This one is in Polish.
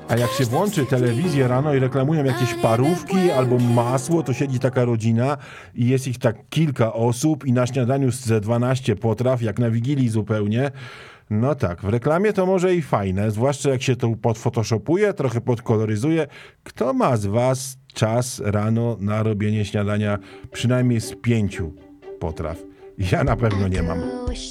A jak się włączy telewizję rano i reklamują jakieś parówki albo masło, to siedzi taka rodzina i jest ich tak kilka osób i na śniadaniu ze 12 potraw, jak na Wigilii zupełnie. No tak, w reklamie to może i fajne, zwłaszcza jak się to podphotoshopuje, trochę podkoloryzuje. Kto ma z was czas rano na robienie śniadania przynajmniej z 5 potraw? Ja na pewno nie mam.